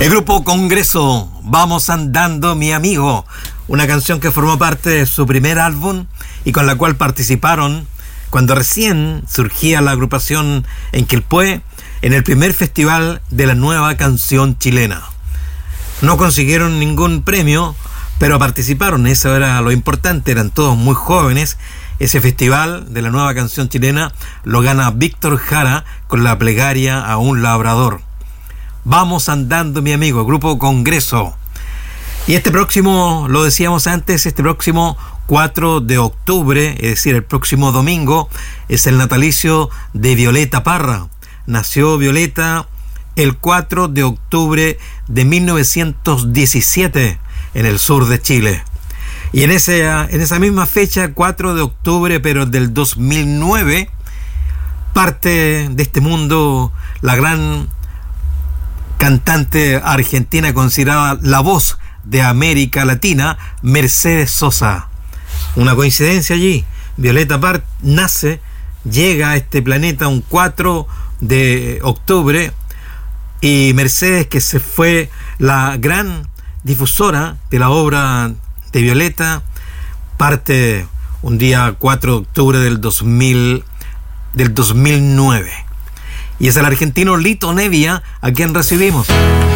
El grupo Congreso, Vamos Andando Mi Amigo, una canción que formó parte de su primer álbum y con la cual participaron cuando recién surgía la agrupación en Quilpué en el primer festival de la nueva canción chilena. No consiguieron ningún premio, pero participaron, eso era lo importante, eran todos muy jóvenes. Ese festival de la nueva canción chilena lo gana Víctor Jara con la plegaria a un labrador. Vamos Andando Mi Amigo, grupo Congreso. Y este próximo, lo decíamos antes, este próximo 4 de octubre, es decir, el próximo domingo, es el natalicio de Violeta Parra. Nació Violeta el 4 de octubre de 1917 en el sur de Chile. Y en esa misma fecha, 4 de octubre, pero del 2009, parte de este mundo la gran cantante argentina considerada la voz de América Latina, Mercedes Sosa. Una coincidencia allí. Violeta Parra nace, llega a este planeta un 4 de octubre y Mercedes, que se fue la gran difusora de la obra de Violeta, parte un día 4 de octubre del 2009. Y es el argentino Lito Nevia a quien recibimos.